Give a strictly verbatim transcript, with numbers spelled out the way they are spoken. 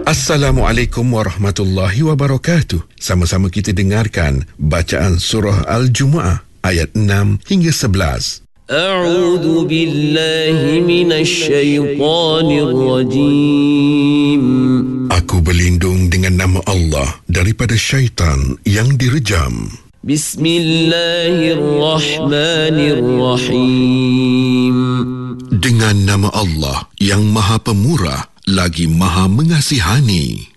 Assalamualaikum warahmatullahi wabarakatuh. Sama-sama kita dengarkan bacaan surah Al-Jumu'ah ayat enam hingga sebelas. A'udzu billahi minasy syaithanir rajim. Aku berlindung dengan nama Allah daripada syaitan yang direjam. Bismillahirrahmanirrahim. Dengan nama Allah yang Maha Pemurah lagi Maha Mengasihani.